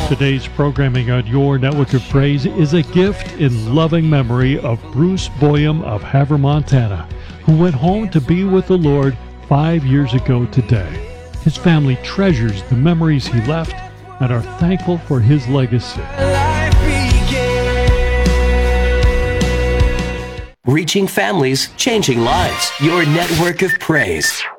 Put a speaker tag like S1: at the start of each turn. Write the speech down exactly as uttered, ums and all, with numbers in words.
S1: Today's programming on your network of praise is a gift in loving memory of Bruce Boyum of Havre, Montana, who went home to be with the Lord five years ago today. His family treasures the memories he left and are thankful for his legacy.
S2: Reaching families, changing lives. Your network of praise.